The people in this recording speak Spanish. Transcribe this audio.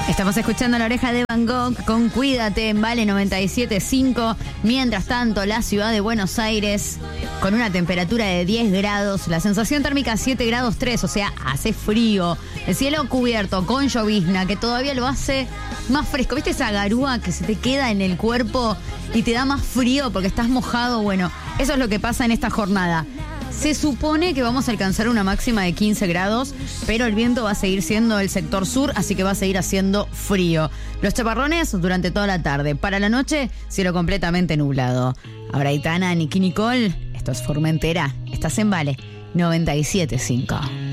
Estamos escuchando La Oreja de Van Gogh con Cuídate en Vale 97.5. Mientras tanto, la ciudad de Buenos Aires con una temperatura de 10 grados, la sensación térmica 7 grados 3, o sea, hace frío. El cielo cubierto con llovizna, que todavía lo hace más fresco. ¿Viste esa garúa que se te queda en el cuerpo y te da más frío porque estás mojado? Bueno, eso es lo que pasa en esta jornada. Se supone que vamos a alcanzar una máxima de 15 grados, pero el viento va a seguir siendo el sector sur, así que va a seguir haciendo frío. Los chaparrones durante toda la tarde. Para la noche, cielo completamente nublado. Ahora, Aitana, Nicky Nicole, esto es Formentera. Estás en Vale 97.5.